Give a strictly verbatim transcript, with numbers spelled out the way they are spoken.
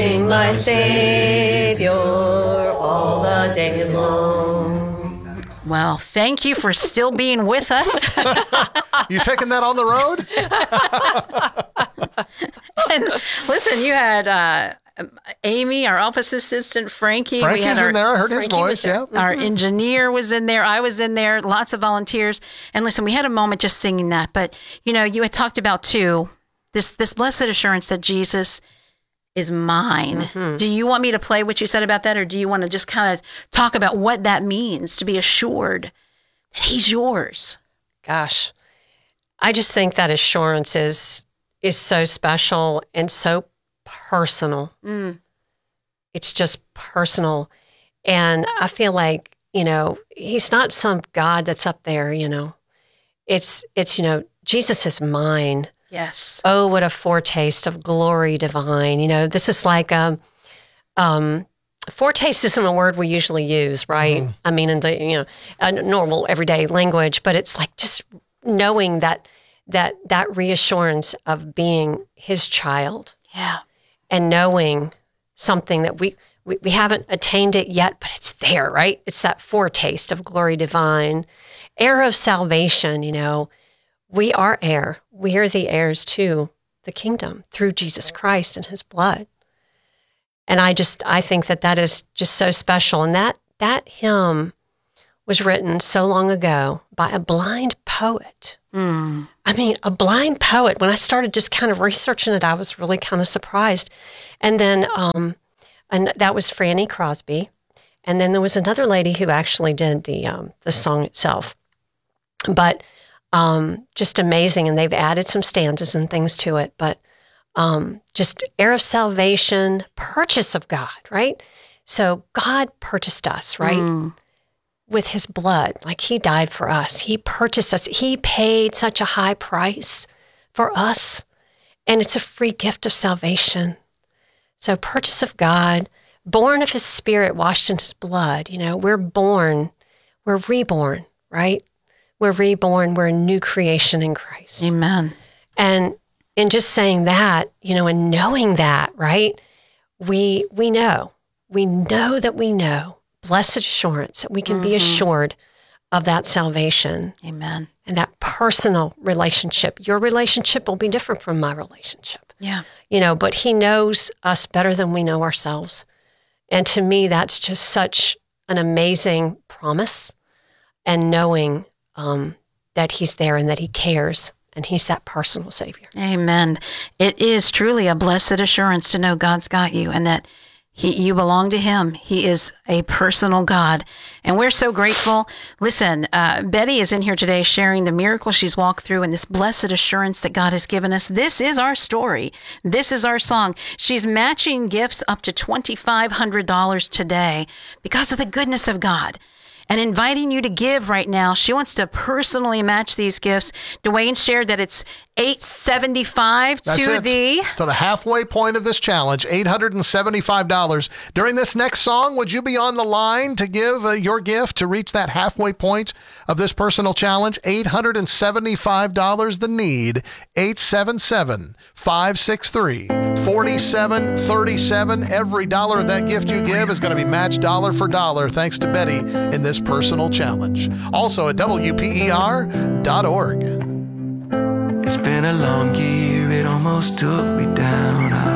sing my Savior all the day long. Well, thank you for still being with us. You taking that on the road? And listen, you had uh, Amy, our office assistant, Frankie. Frankie's we had our, in there. I heard his Frankie voice, was there. yeah. Mm-hmm. Our engineer was in there. I was in there. Lots of volunteers. And listen, we had a moment just singing that. But, you know, you had talked about, too, this, this blessed assurance that Jesus is mine. Mm-hmm. Do you want me to play what you said about that, or do you want to just kind of talk about what that means to be assured that he's yours? Gosh, I just think that assurance is is so special and so personal. Mm. It's just personal. And I feel like, you know, he's not some God that's up there, you know. It's, it's you know, Jesus is mine. Yes. Oh, what a foretaste of glory divine. You know, this is like, um, um, foretaste isn't a word we usually use, right? Mm-hmm. I mean, in the, you know, a normal everyday language, but it's like just knowing that, that, that reassurance of being his child. Yeah. And knowing something that we, we, we haven't attained it yet, but it's there, right? It's that foretaste of glory divine, heir of salvation, you know. We are heir. We are the heirs to the kingdom through Jesus Christ and his blood. And I just, I think that that is just so special. And that, that hymn was written so long ago by a blind poet. Mm. I mean, a blind poet. When I started just kind of researching it, I was really kind of surprised. And then, um, and that was Franny Crosby. And then there was another lady who actually did the, um, the song itself. But Um, just amazing. And they've added some stanzas and things to it, but um, just heir of salvation, purchase of God, right? So God purchased us, right? Mm. With his blood, like he died for us. He purchased us. He paid such a high price for us. And it's a free gift of salvation. So purchase of God, born of his spirit, washed in his blood. You know, we're born, we're reborn, right? We're reborn. We're a new creation in Christ. Amen. And in just saying that, you know, and knowing that, right, we we know. We know that we know, blessed assurance, that we can mm-hmm. be assured of that salvation. Amen. And that personal relationship. Your relationship will be different from my relationship. Yeah. You know, but he knows us better than we know ourselves. And to me, that's just such an amazing promise, and knowing Um, that he's there and that he cares, and he's that personal Savior. Amen. It is truly a blessed assurance to know God's got you and that he, you belong to him. He is a personal God, and we're so grateful. Listen, uh, Betty is in here today sharing the miracle she's walked through and this blessed assurance that God has given us. This is our story. This is our song. She's matching gifts up to twenty-five hundred dollars today because of the goodness of God. And inviting you to give right now. She wants to personally match these gifts. Dwayne shared that it's eight hundred seventy-five dollars to it. the... To the halfway point of this challenge, eight hundred seventy-five dollars. During this next song, would you be on the line to give uh, your gift to reach that halfway point of this personal challenge? eight hundred seventy-five dollars the need. eight seven seven, five six three, four seven three seven. Every dollar of that gift you give is going to be matched dollar for dollar thanks to Betty in this personal challenge. Also at W P E R dot org. It's been a long year, it almost took me down. I